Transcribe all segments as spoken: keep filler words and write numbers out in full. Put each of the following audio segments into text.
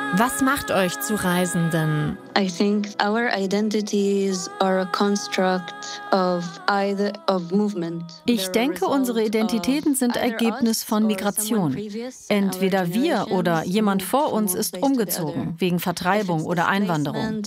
Was macht euch zu Reisenden? I think our identities are a construct of either of movement. Ich denke, unsere Identitäten sind Ergebnis von Migration. Entweder wir oder jemand vor uns ist umgezogen, wegen Vertreibung oder Einwanderung.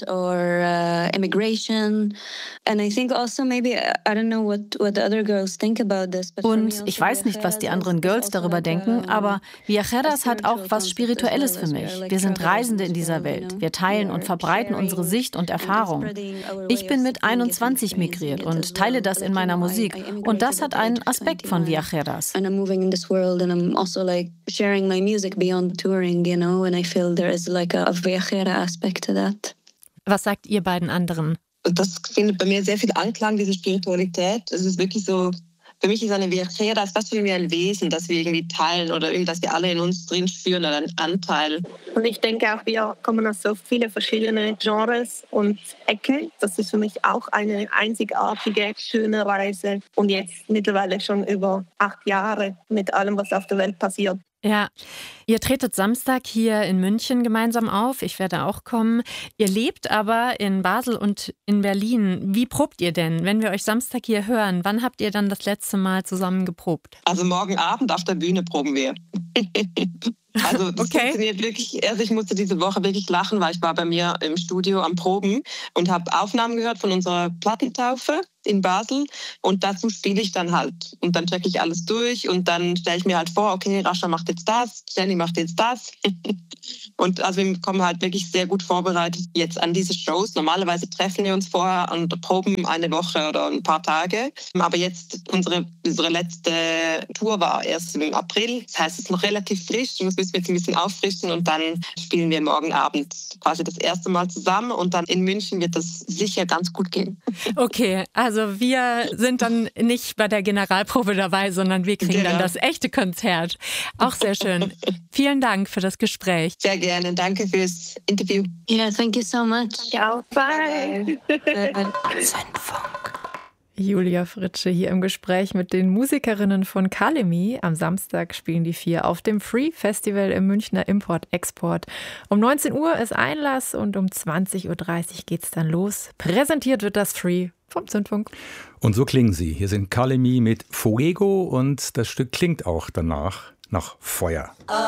Und ich weiß nicht, was die anderen Girls darüber denken, aber Viajeras hat auch was Spirituelles für mich. Wir sind Reisende in dieser Welt. Wir teilen und verbreiten unsere Sicht und Erfahrung. Ich bin mit einundzwanzig migriert und teile das in meiner Musik. Und das hat einen Aspekt von Viajeras. And I'm moving in this world and I'm also like sharing my music beyond touring, you know, and I feel there is like a, a Viajera aspect to that. Was sagt ihr beiden anderen? Das findet bei mir sehr viel Anklang, diese Spiritualität. Es ist wirklich so, für mich ist eine Viajera fast wie ein Wesen, das wir irgendwie teilen oder irgendwie, das wir alle in uns drin spüren oder einen Anteil. Und ich denke auch, wir kommen aus so viele verschiedene Genres und Ecken. Das ist für mich auch eine einzigartige, schöne Reise. Und jetzt mittlerweile schon über acht Jahre mit allem, was auf der Welt passiert. Ja, ihr tretet Samstag hier in München gemeinsam auf. Ich werde auch kommen. Ihr lebt aber in Basel und in Berlin. Wie probt ihr denn, wenn wir euch Samstag hier hören? Wann habt ihr dann das letzte Mal zusammen geprobt? Also morgen Abend auf der Bühne proben wir. Also das okay. funktioniert wirklich. Also ich musste diese Woche wirklich lachen, weil ich war bei mir im Studio am Proben und habe Aufnahmen gehört von unserer Plattentaufe in Basel und dazu spiele ich dann halt und dann checke ich alles durch und dann stelle ich mir halt vor, okay, Rascha macht jetzt das, Jenny macht jetzt das und also wir kommen halt wirklich sehr gut vorbereitet jetzt an diese Shows. Normalerweise treffen wir uns vorher und proben eine Woche oder ein paar Tage, aber jetzt unsere, unsere letzte Tour war erst im April, das heißt es ist noch relativ frisch, das müssen wir jetzt ein bisschen auffrischen und dann spielen wir morgen Abend quasi das erste Mal zusammen und dann in München wird das sicher ganz gut gehen. Okay, also wir sind dann nicht bei der Generalprobe dabei, sondern wir kriegen genau. dann das echte Konzert. Auch sehr schön. Vielen Dank für das Gespräch. Sehr gerne. Danke fürs Interview. Yeah, thank you so much. Ciao. Bye. Julia Fritsche hier im Gespräch mit den Musikerinnen von Kalemi. Am Samstag spielen die vier auf dem Free Festival im Münchner Import-Export. Um neunzehn Uhr ist Einlass und um zwanzig Uhr dreißig geht's dann los. Präsentiert wird das Free vom Zündfunk. Und so klingen sie. Hier sind Kalemi mit Fuego und das Stück klingt auch danach nach Feuer.